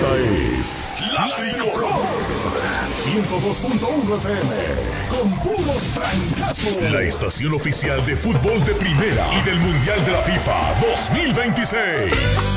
Esta es La Tricolor 102.1 FM con puros trancazos. La estación oficial de fútbol de primera y del Mundial de la FIFA 2026.